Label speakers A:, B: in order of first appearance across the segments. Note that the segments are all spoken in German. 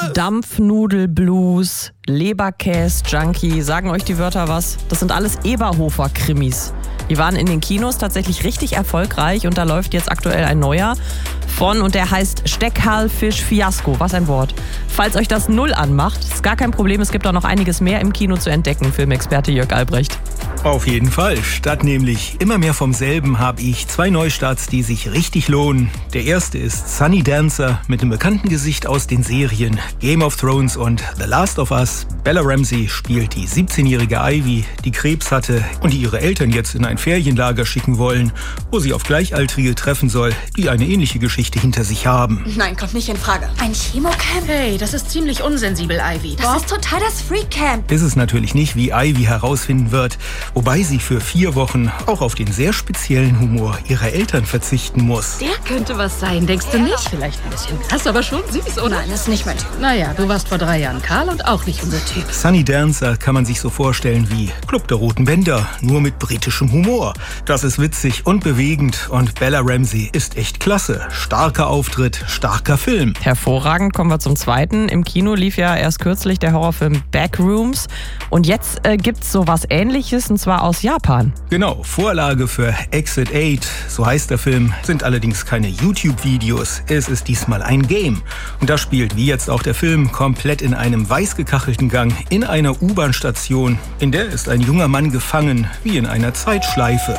A: Dampfnudelblues, Leberkäse-Junkie. Sagen euch die Wörter was? Das sind alles Eberhofer-Krimis. Die waren in den Kinos tatsächlich richtig erfolgreich und da läuft jetzt aktuell ein neuer von und der heißt Steckhallfisch-Fiasko. Was ein Wort. Falls euch das null anmacht, ist gar kein Problem, es gibt auch noch einiges mehr im Kino zu entdecken, Filmexperte Jörg Albrecht.
B: Auf jeden Fall. Statt nämlich immer mehr vom selben habe ich 2 Neustarts, die sich richtig lohnen. Der erste ist Sunny Dancer mit einem bekannten Gesicht aus den Serien Game of Thrones und The Last of Us. Bella Ramsey spielt die 17-jährige Ivy, die Krebs hatte und die ihre Eltern jetzt in ein Ferienlager schicken wollen, wo sie auf Gleichaltrige treffen soll, die eine ähnliche Geschichte hinter sich haben.
C: Nein, kommt nicht in Frage.
D: Ein Chemocamp?
E: Hey, das ist ziemlich unsensibel, Ivy.
D: Das ist total das Freak-Camp.
B: Ist es natürlich nicht, wie Ivy herausfinden wird, wobei sie für 4 Wochen auch auf den sehr speziellen Humor ihrer Eltern verzichten muss.
E: Der könnte was sein, denkst du nicht? Vielleicht ein bisschen krass, aber schon süß, oder?
C: Nein, das ist nicht mein Typ.
E: Naja, du warst vor 3 Jahren Karl und auch nicht unser Typ.
B: Sunny Dancer kann man sich so vorstellen wie Club der Roten Bänder, nur mit britischem Humor. Das ist witzig und bewegend und Bella Ramsey ist echt klasse. Starker Auftritt, starker Film.
A: Hervorragend, kommen wir zum zweiten. Im Kino lief ja erst kürzlich der Horrorfilm Backrooms und jetzt gibt's sowas Ähnliches und zwar aus Japan.
B: Genau, Vorlage für Exit 8, so heißt der Film, sind allerdings keine YouTube-Videos. Es ist diesmal ein Game. Und das spielt, wie jetzt auch der Film, komplett in einem weiß gekachelten Gang in einer U-Bahn-Station. In der ist ein junger Mann gefangen, wie in einer Zeitschleife.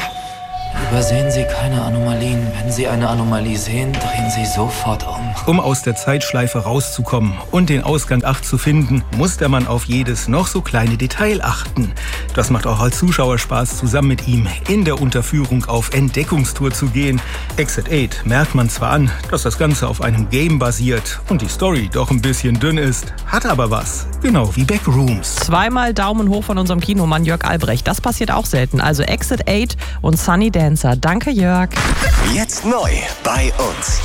F: Übersehen Sie keine Anomalien. Wenn Sie eine Anomalie sehen, drehen Sie sofort um.
B: Um aus der Zeitschleife rauszukommen und den Ausgang 8 zu finden, muss der Mann auf jedes noch so kleine Detail achten. Das macht auch als Zuschauer Spaß, zusammen mit ihm in der Unterführung auf Entdeckungstour zu gehen. Exit 8 merkt man zwar an, dass das Ganze auf einem Game basiert und die Story doch ein bisschen dünn ist, hat aber was. Genau wie Backrooms.
A: 2-mal Daumen hoch von unserem Kinomann Jörg Albrecht. Das passiert auch selten. Also Exit 8 und Sunny Dancer. Danke, Jörg.
G: Jetzt neu bei uns.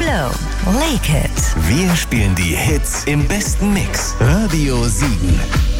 H: Flow, Lake It.
G: Wir spielen die Hits im besten Mix. Radio Siegen.